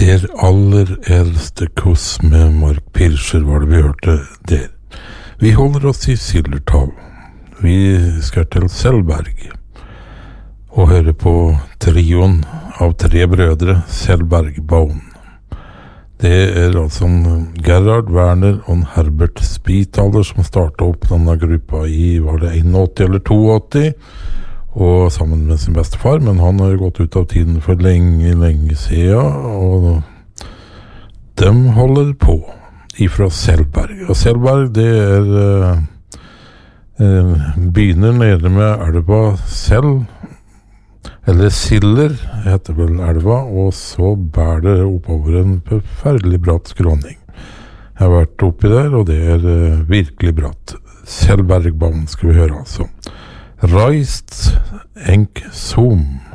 Der aller eldste kos med Mark Pirscher var det vi hørte der. Vi holder oss i Sillertal. Vi skal til Selberg og høre på trioen av 3 brødre, Selberg-Baun. Det altså Gerhard Werner og Herbert Spitaler som startet opp denne gruppa i, var det 81 eller 82, og sammen med sin bestefar, men han har gått ut av tiden for lenge siden, og de holder på ifra Selberg. Og Selberg, det begynner nede med elva Sel, eller Siller, heter vel elva, og så bærer det oppover en forferdelig bratt skråning. Jeg har vært oppi der, og det virkelig bratt. Selberg-Baun skal vi høre altså. Reist Enk Zoom.